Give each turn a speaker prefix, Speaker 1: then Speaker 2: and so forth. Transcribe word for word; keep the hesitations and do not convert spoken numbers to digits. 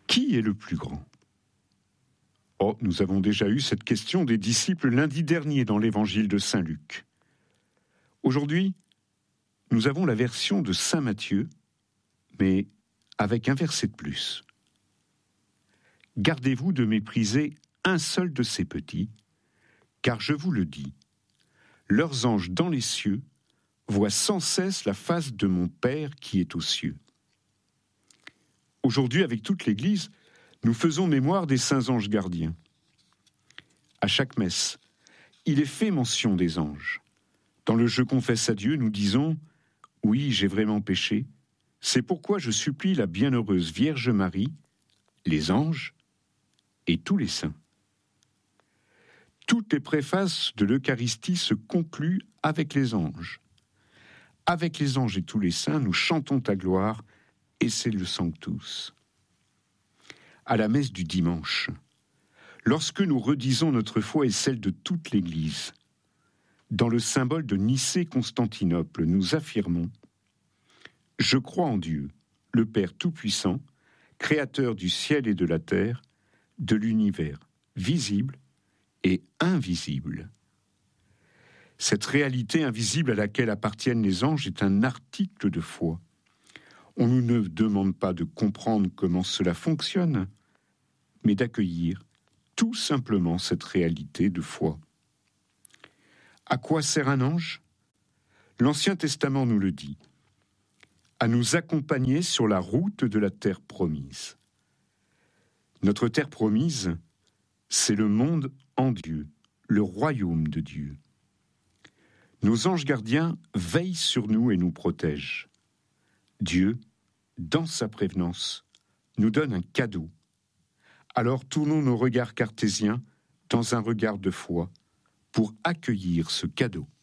Speaker 1: Qui est le plus grand ? Oh, nous avons déjà eu cette question des disciples lundi dernier dans l'évangile de saint Luc. Aujourd'hui, nous avons la version de saint Matthieu, mais avec un verset de plus. Gardez-vous de mépriser un seul de ces petits, car je vous le dis, leurs anges dans les cieux voient sans cesse la face de mon Père qui est aux cieux. Aujourd'hui, avec toute l'Église, nous faisons mémoire des saints anges gardiens. À chaque messe, il est fait mention des anges. Dans le « Je confesse à Dieu », nous disons « Oui, j'ai vraiment péché, c'est pourquoi je supplie la bienheureuse Vierge Marie, les anges et tous les saints. » Toutes les préfaces de l'Eucharistie se concluent avec les anges. Avec les anges et tous les saints, nous chantons ta gloire, et c'est le Sanctus. À la messe du dimanche, lorsque nous redisons notre foi et celle de toute l'Église, dans le symbole de Nicée-Constantinople, nous affirmons « Je crois en Dieu, le Père Tout-Puissant, Créateur du ciel et de la terre, de l'univers visible et invisible. » Cette réalité invisible à laquelle appartiennent les anges est un article de foi. On ne nous demande pas de comprendre comment cela fonctionne, mais d'accueillir tout simplement cette réalité de foi. À quoi sert un ange ? L'Ancien Testament nous le dit, à nous accompagner sur la route de la terre promise. Notre terre promise, c'est le monde en Dieu, le royaume de Dieu. Nos anges gardiens veillent sur nous et nous protègent. Dieu, dans sa prévenance, nous donne un cadeau. Alors tournons nos regards cartésiens dans un regard de foi pour accueillir ce cadeau.